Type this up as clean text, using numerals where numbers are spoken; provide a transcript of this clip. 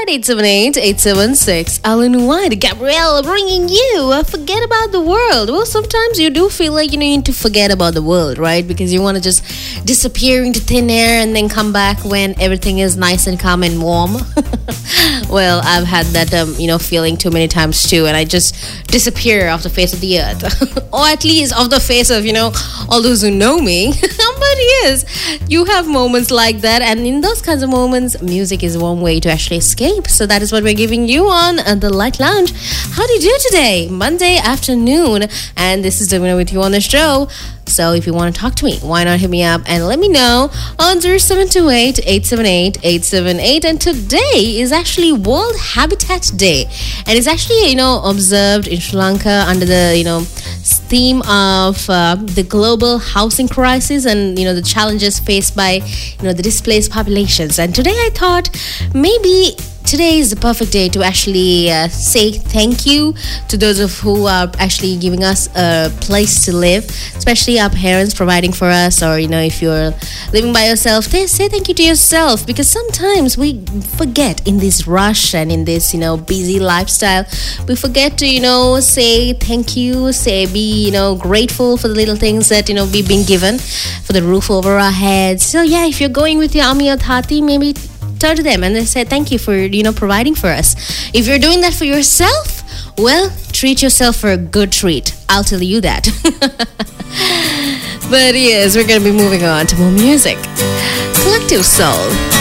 878-876. Alan White, Gabrielle bringing you Forget About the World. Well, sometimes you do feel like you need to forget about the world, right? Because you want to just disappear into thin air and then come back when everything is nice and calm and warm. Well, I've had that, feeling too many times too, and I just disappear off the face of the earth. Or at least off the face of, all those who know me. But yes, you have moments like that, and in those kinds of moments, music is one way to actually escape. So that is what we're giving you on the Light Lounge. How do you do today? Monday afternoon, and this is Domino with you on the show. So if you want to talk to me, why not hit me up and let me know on 0728-878-878. And today is actually World Habitat Day. And it's actually, observed in Sri Lanka under the, theme of the global housing crisis and, the challenges faced by, the displaced populations. And today I thought maybe today is the perfect day to actually say thank you to those of who are actually giving us a place to live, especially our parents providing for us, or if you're living by yourself, say thank you to yourself, because sometimes we forget in this rush and in this busy lifestyle, we forget to say thank you, be grateful for the little things that we've been given, for the roof over our heads. So yeah, if you're going with your Ami or Tati, maybe turn to them and they say thank you for providing for us. If you're doing that for yourself, well, treat yourself for a good treat. I'll tell you that. But yes, we're gonna be moving on to more music. Collective Soul.